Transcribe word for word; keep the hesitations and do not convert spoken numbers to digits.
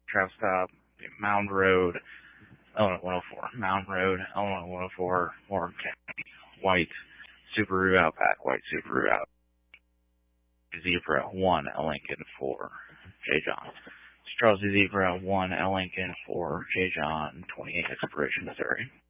Travel stop, Mound Road, Illinois one oh four. Mound Road, Illinois one oh four, Warren County. White Subaru Outback, white Subaru Outback. Zebra, one, Lincoln, four, J. John. Charles Zebra, one, Lincoln, four, J. John, twenty-eight, Expiration, Missouri.